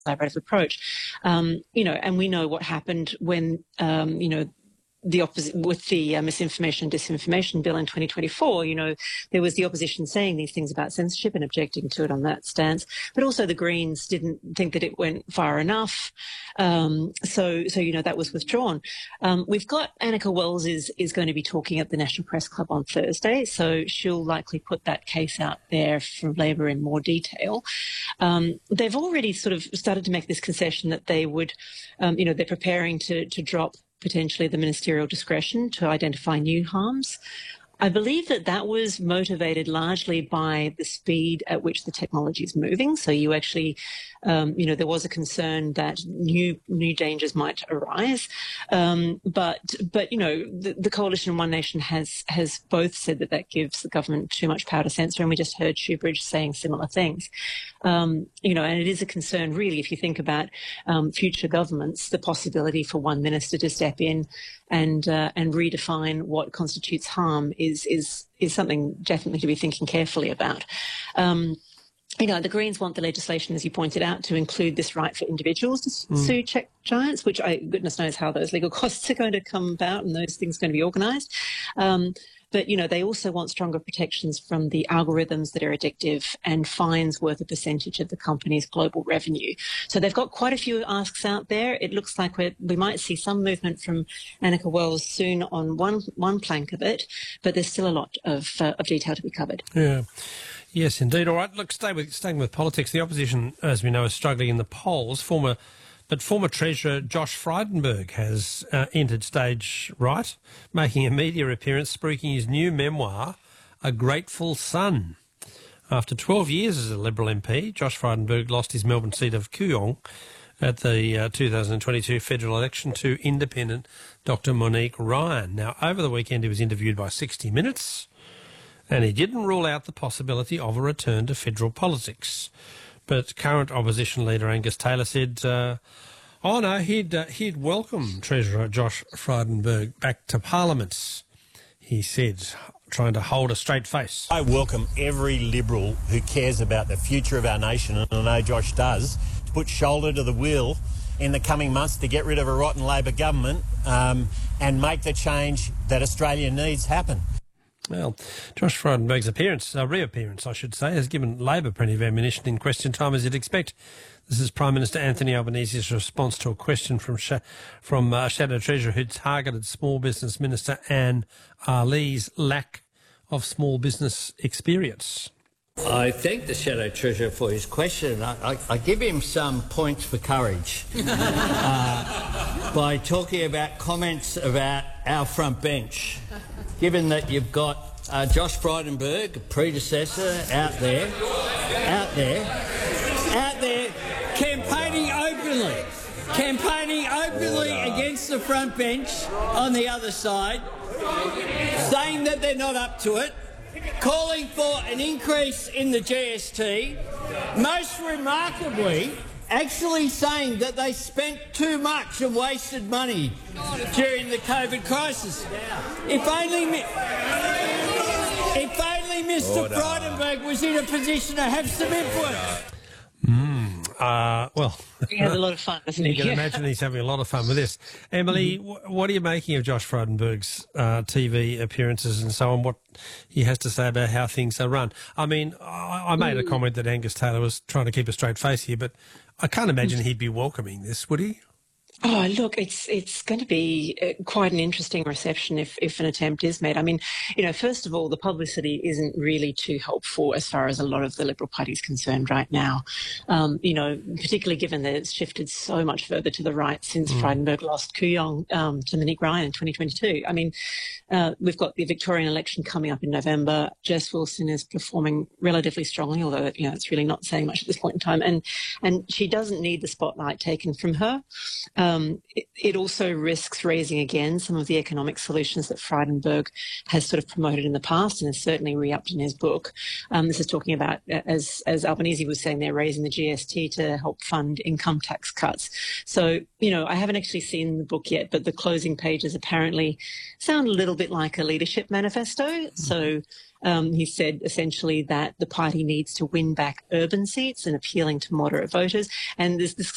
collaborative approach. And we know what happened when, the opposite with the misinformation and disinformation bill in 2024, there was the opposition saying these things about censorship and objecting to it on that stance, but also the Greens didn't think that it went far enough. So that was withdrawn. We've got Annika Wells is going to be talking at the National Press Club on Thursday, so she'll likely put that case out there from Labor in more detail. They've already sort of started to make this concession that they would, they're preparing to drop potentially the ministerial discretion to identify new harms. I believe that was motivated largely by the speed at which the technology is moving. So you actually, there was a concern that new dangers might arise. But the Coalition One Nation has both said that gives the government too much power to censor, and we just heard Shoebridge saying similar things. And it is a concern, really, if you think about future governments, the possibility for one minister to step in and redefine what constitutes harm is something definitely to be thinking carefully about. The Greens want the legislation, as you pointed out, to include this right for individuals to sue tech giants, which goodness knows how those legal costs are going to come about and those things are going to be organised. But, they also want stronger protections from the algorithms that are addictive and fines worth a percentage of the company's global revenue. So they've got quite a few asks out there. It looks like we might see some movement from Annika Wells soon on one plank of it, but there's still a lot of detail to be covered. Yeah. Yes, indeed. All right, look, staying with politics. The opposition, as we know, is struggling in the polls. Former Treasurer Josh Frydenberg has entered stage right, making a media appearance, spruiking his new memoir, A Grateful Son. After 12 years as a Liberal MP, Josh Frydenberg lost his Melbourne seat of Kooyong at the 2022 federal election to independent Dr Monique Ryan. Now, over the weekend he was interviewed by 60 Minutes, and he didn't rule out the possibility of a return to federal politics. But current opposition leader Angus Taylor said, he'd welcome Treasurer Josh Frydenberg back to Parliament. He said, trying to hold a straight face. I welcome every Liberal who cares about the future of our nation, and I know Josh does, to put shoulder to the wheel in the coming months to get rid of a rotten Labor government and make the change that Australia needs happen. Well, Josh Frydenberg's reappearance, I should say, has given Labor plenty of ammunition in question time, as you'd expect. This is Prime Minister Anthony Albanese's response to a question from Shadow Treasurer who targeted Small Business Minister Anne Lee's lack of small business experience. I thank the Shadow Treasurer for his question. I give him some points for courage by talking about comments about our front bench. Given that you've got Josh Frydenberg, a predecessor, out there, campaigning openly against the front bench on the other side, saying that they're not up to it, calling for an increase in the GST, most remarkably, actually saying that they spent too much and wasted money during the COVID crisis. If only Mr Frydenberg was in a position to have some input. He has a lot of fun, doesn't he? You can imagine he's having a lot of fun with this. Emily, what are you making of Josh Frydenberg's TV appearances and so on, what he has to say about how things are run? I mean, I made a comment that Angus Taylor was trying to keep a straight face here, but I can't imagine he'd be welcoming this, would he? Oh, look, it's going to be quite an interesting reception if an attempt is made. I mean, first of all, the publicity isn't really too helpful as far as a lot of the Liberal Party is concerned right now, particularly given that it's shifted so much further to the right since Frydenberg lost Kooyong to Monique Ryan in 2022. I mean, we've got the Victorian election coming up in November. Jess Wilson is performing relatively strongly, although, it's really not saying much at this point in time. And she doesn't need the spotlight taken from her. It also risks raising again some of the economic solutions that Frydenberg has sort of promoted in the past and has certainly re-upped in his book. This is talking about, as Albanese was saying, they're raising the GST to help fund income tax cuts. So, I haven't actually seen the book yet, but the closing pages apparently sound a little bit like a leadership manifesto. So he said essentially that the party needs to win back urban seats and appealing to moderate voters. And this